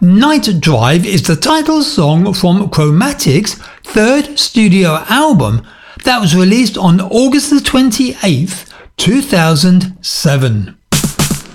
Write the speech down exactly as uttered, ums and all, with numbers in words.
Night Drive is the title song from Chromatic's third studio album that was released on August the twenty-eighth, two thousand seven.